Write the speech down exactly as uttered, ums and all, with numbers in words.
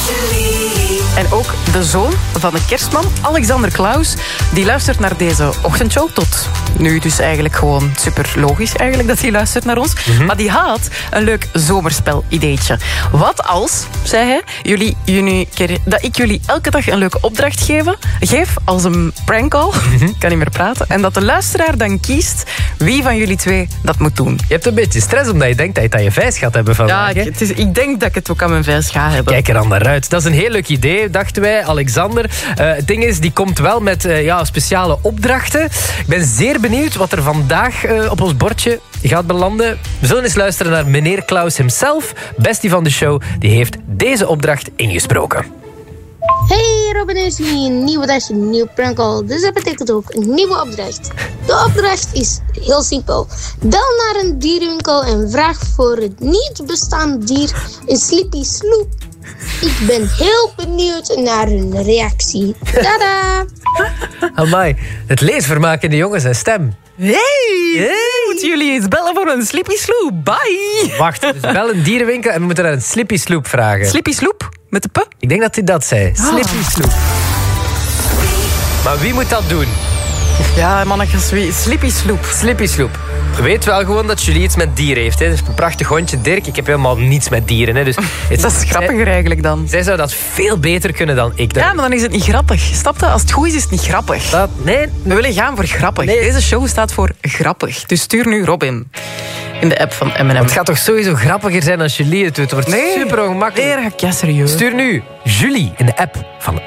En ook de zoon van de kerstman, Alexander Klaus, die luistert naar deze ochtendshow tot nu. Dus eigenlijk gewoon super logisch eigenlijk dat hij luistert naar ons. Mm-hmm. Maar die had een leuk zomerspel-ideetje. Wat als, zei hij, jullie, jullie, dat ik jullie elke dag een leuke opdracht geven, geef als een prankcall, mm-hmm. kan niet meer praten, en dat de luisteraar dan kiest wie van jullie twee dat moet doen. Je hebt een beetje stress omdat je denkt dat je het aan je vijs gaat hebben vandaag. Ja, het is, ik denk dat ik het ook aan mijn vijs ga hebben. Kijk er dan naar uit. Dat is een heel leuk idee, dachten wij, Alexander. Uh, het ding is, die komt wel met uh, ja, speciale opdrachten. Ik ben zeer benieuwd wat er vandaag uh, op ons bordje gaat belanden. We zullen eens luisteren naar meneer Klaus himself, bestie van de show. Die heeft deze opdracht ingesproken. Hey Robin en Julie, een nieuwe dag, een nieuw prankcall. Dus dat betekent ook een nieuwe opdracht. De opdracht is heel simpel. Bel naar een dierenwinkel en vraag voor het niet bestaande dier een Slippy Sloop. Ik ben heel benieuwd naar hun reactie. Tada! Amai, het leesvermaak in de jongen zijn stem. Hey! hey! Moeten jullie eens bellen voor een Slippy Sloop? Bye! Wacht, dus bel een dierenwinkel en we moeten naar een Slippy Sloop vragen. Slippy Sloop? Met de p? Ik denk dat hij dat zei. Oh. Slippy Sloop. Maar wie moet dat doen? Ja, mannetjes, wie? Slippy Sloop. Slippy Sloop. Je weet wel gewoon dat Julie iets met dieren heeft. Hè. Dat is een prachtig hondje, Dirk. Ik heb helemaal niets met dieren. Hè. Dus het, dat is grappiger zij, eigenlijk dan. Zij zou dat veel beter kunnen dan ik. Ja, maar dan is het niet grappig. Snap je? Als het goed is, is het niet grappig. Dat, nee. We willen gaan voor grappig. Nee. Deze show staat voor grappig. Dus stuur nu Robin in de app van M en M. Het gaat toch sowieso grappiger zijn als Julie het doet. Het wordt nee. super ongemakkelijk. Nee, dat ga ik serieus. Stuur nu Julie in de app van